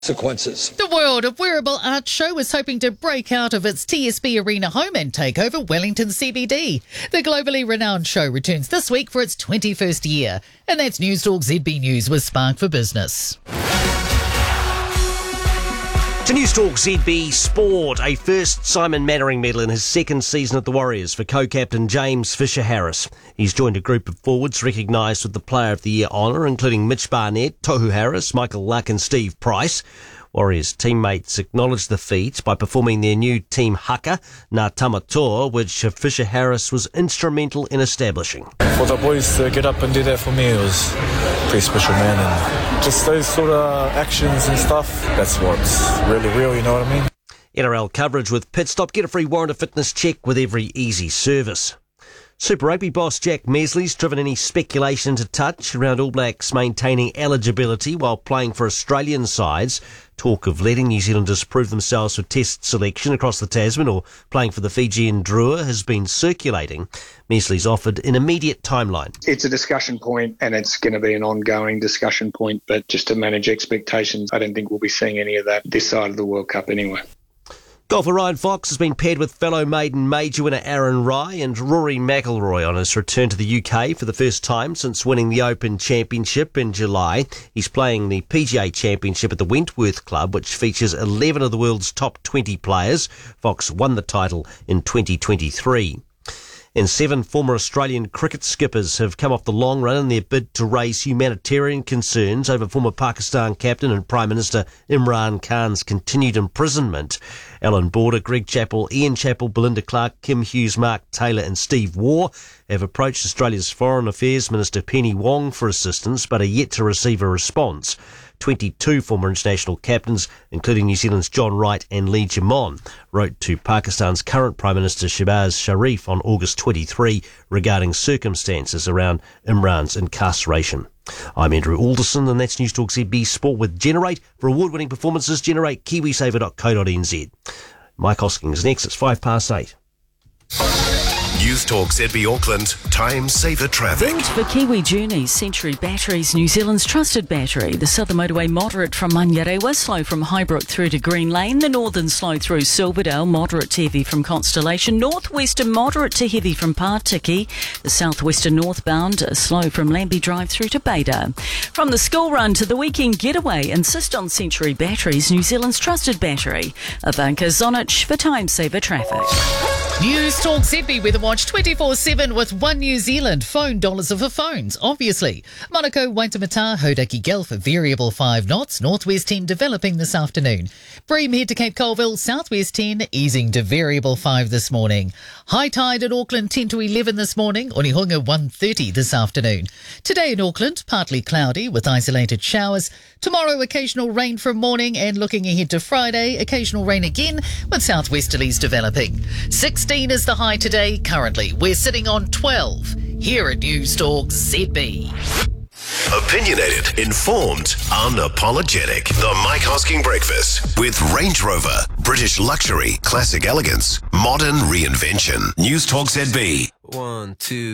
consequences. The world of wearable art show is hoping to break out of its TSB Arena home and take over Wellington CBD. The globally renowned show returns this week for its 21st year. And that's News Talk ZB News with Spark for Business. To News Talk ZB Sport, a first Simon Mannering medal in his second season at the Warriors for co-captain James Fisher-Harris. He's joined a group of forwards recognised with the Player of the Year honour, including Mitch Barnett, Tohu Harris, Michael Luck and Steve Price. Warriors teammates acknowledged the feat by performing their new team haka, Ngā Tamatoa, which Fisher-Harris was instrumental in establishing. For the boys to get up and do that for me, it was pretty special, man. And just those sort of actions and stuff, that's what's really real, you know what I mean? NRL coverage with Pit Stop. Get a free warrant of fitness check with every easy service. Super Rugby boss Jack Mesley's driven any speculation into touch around All Blacks maintaining eligibility while playing for Australian sides. Talk of letting New Zealanders prove themselves for test selection across the Tasman or playing for the Fijian Drua has been circulating. Mesley's offered an immediate timeline. It's a discussion point and it's going to be an ongoing discussion point, but just to manage expectations, I don't think we'll be seeing any of that this side of the World Cup anyway. Golfer Ryan Fox has been paired with fellow maiden major winner Aaron Rai and Rory McIlroy on his return to the UK for the first time since winning the Open Championship in July. He's playing the PGA Championship at the Wentworth Club, which features 11 of the world's top 20 players. Fox won the title in 2023. And 7 former Australian cricket skippers have come off the long run in their bid to raise humanitarian concerns over former Pakistan captain and Prime Minister Imran Khan's continued imprisonment. Alan Border, Greg Chappell, Ian Chappell, Belinda Clark, Kim Hughes, Mark Taylor and Steve Waugh have approached Australia's Foreign Affairs Minister Penny Wong for assistance but are yet to receive a response. 22 former international captains, including New Zealand's John Wright and Lee Jimon, wrote to Pakistan's current Prime Minister Shehbaz Sharif on August 23 regarding circumstances around Imran's incarceration. I'm Andrew Alderson and that's News Talk ZB Sport with Generate. For award-winning performances, generate kiwisaver.co.nz. Mike Hoskins next. It's 8:05. News Talk ZB Auckland, time saver traffic. Built for Kiwi journeys, Century Batteries, New Zealand's trusted battery. The southern motorway moderate from Manurewa, slow from Highbrook through to Green Lane. The northern slow through Silverdale, moderate to heavy from Constellation. Northwestern moderate to heavy from Partiki. The southwestern northbound slow from Lambie Drive through to Beta. From the school run to the weekend getaway, insist on Century Batteries, New Zealand's trusted battery. Ivanka Zonich for time saver traffic. News Talk ZB Weather Watch 24/7 with One New Zealand. Phone dollars are for phones, obviously. Monaco, Waitemata, Hodaki Gulf, variable 5 knots. Northwest 10 developing this afternoon. Bream head to Cape Colville, southwest 10, easing to variable 5 this morning. High tide at Auckland 10 to 11 this morning. Onehunga 1:30 this afternoon. Today in Auckland, partly cloudy with isolated showers. Tomorrow, occasional rain from morning and looking ahead to Friday, occasional rain again with southwesterlies developing. 16 is the high today. Currently, we're sitting on 12 here at News Talk ZB. Opinionated, informed, unapologetic. The Mike Hosking Breakfast with Range Rover. British luxury, classic elegance, modern reinvention. News Talk ZB. 1, 2.